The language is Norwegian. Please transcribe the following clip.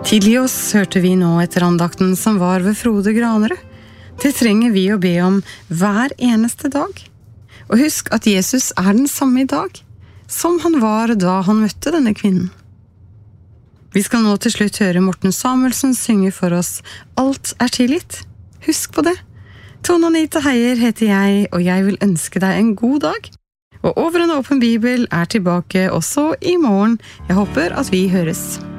Tidlig oss hørte vi nå etter andakten som var ved Frode Granerød. Det trenger vi å be om hver eneste dag. Og husk at Jesus er den samme i dag, som han var da han møtte denne kvinnen. Vi skal nå til slutt høre Morten Samuelsen synge for oss «Alt er tilgitt». Husk på det. Tone Anita Heier heter jeg, og jeg vil ønske deg en god dag. Og Over en åpen bibel er tilbake også i morgen. Jeg håper at vi høres.